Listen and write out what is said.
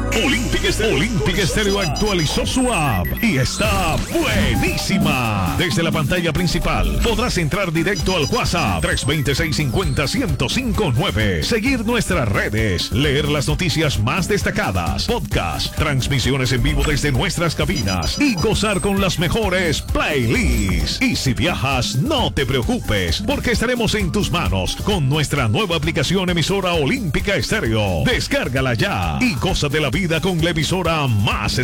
Olímpica Estéreo actualizó su app y está buenísima. Desde la pantalla principal podrás entrar directo al WhatsApp 320-650-1059, seguir nuestras redes, leer las noticias más destacadas, podcast, transmisiones en vivo desde nuestras cabinas y gozar con las mejores playlists. Y si viajas, no te preocupes, porque estaremos en tus manos con nuestra nueva aplicación emisora Olímpica Estéreo. Descárgala ya y goza de la vida con la emisora más